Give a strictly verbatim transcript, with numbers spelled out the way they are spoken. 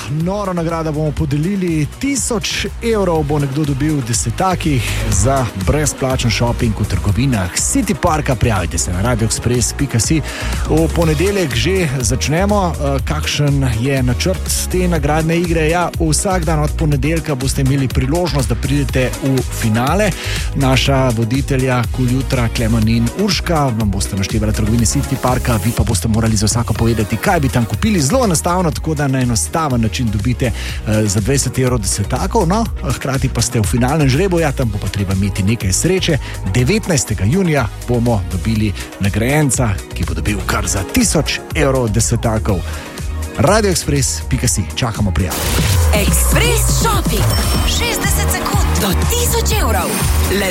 noro nagrado bomo podelili. Tisoč evrov bo nekdo dobil desetakih za brezplačen shopping v trgovinah City Parka. Prijavite se na radio express pika si. V ponedeljek že začnemo. Kakšen je načrt te nagradne igre? Ja, vsak dan od ponedeljka boste imeli priložnost, da pridete v finale. Naša voditelja Kul jutra, Klemen in Urška, vam boste naštevali trgovine City Parka, vi pa boste morali za vsako povedati, kaj bi tam kupili. Zelo enostavno, tako da na enostaven način dobite uh, za dvajset evrov desetakov, no, hkrati pa ste v finalnem žrebu, ja, tam bo pa treba imeti nekaj sreče. devetnajstega junija bomo dobili nagrajenca, ki bo dobil kar za tisoč evrov desetakov. radio express pika si, čakamo prijavo. Express Shopping, šestdeset sekund do tisoč evrov. Le